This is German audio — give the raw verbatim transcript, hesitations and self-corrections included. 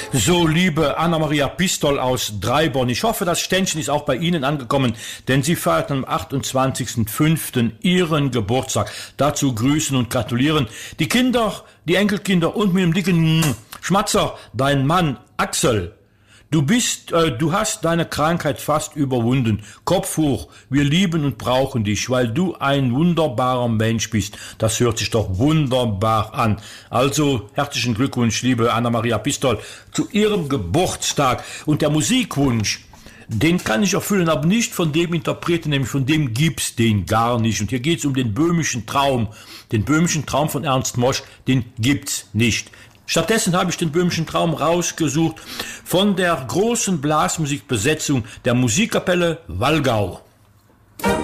So, liebe Anna-Maria Pistol aus Dreiborn, ich hoffe, das Ständchen ist auch bei Ihnen angekommen, denn Sie feierten am achtundzwanzigsten fünften Ihren Geburtstag. Dazu grüßen und gratulieren die Kinder, die Enkelkinder und mit dem dicken Schmatzer, dein Mann Axel. Du bist, äh, du hast deine Krankheit fast überwunden. Kopf hoch, wir lieben und brauchen dich, weil du ein wunderbarer Mensch bist. Das hört sich doch wunderbar an. Also herzlichen Glückwunsch, liebe Anna-Maria Pistol, zu Ihrem Geburtstag. Und der Musikwunsch, den kann ich erfüllen, aber nicht von dem Interpreten, nämlich von dem gibt's den gar nicht. Und hier geht's um den böhmischen Traum. Den böhmischen Traum von Ernst Mosch, den gibt's nicht. Stattdessen habe ich den böhmischen Traum rausgesucht von der großen Blasmusikbesetzung der Musikkapelle Wallgau.